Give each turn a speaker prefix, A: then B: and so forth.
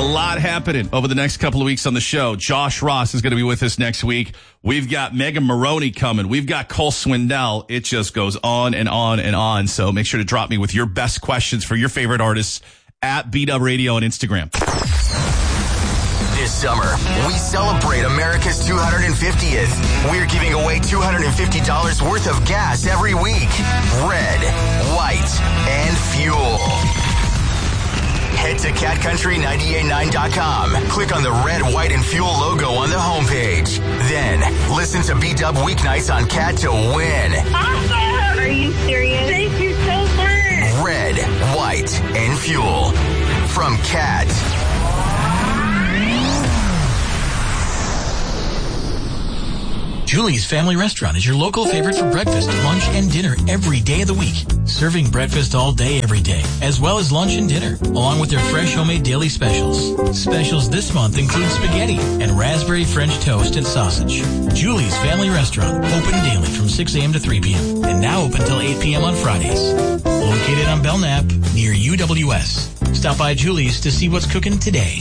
A: A lot happening over the next couple of weeks on the show. Josh Ross is going to be with us next week. We've got Megan Maroney coming. We've got Cole Swindell. It just goes on and on and on. So make sure to drop me with your best questions for your favorite artists at B-Dub Radio on Instagram.
B: This summer, we celebrate America's 250th. We're giving away $250 worth of gas every week. Red, white, and fuel. Head to catcountry989.com. Click on the red, white, and fuel logo on the homepage. Then, listen to B-Dub weeknights on Cat to win.
C: Awesome! Are you serious? Thank you so much.
B: Red, white, and fuel. From Cat.
D: Julie's Family Restaurant is your local favorite for breakfast, lunch, and dinner every day of the week. Serving breakfast all day, every day, as well as lunch and dinner, along with their fresh homemade daily specials. Specials this month include spaghetti and raspberry French toast and sausage. Julie's Family Restaurant, open daily from 6 a.m. to 3 p.m. and now open till 8 p.m. on Fridays. Located on Belknap, near UWS. Stop by Julie's to see what's cooking today.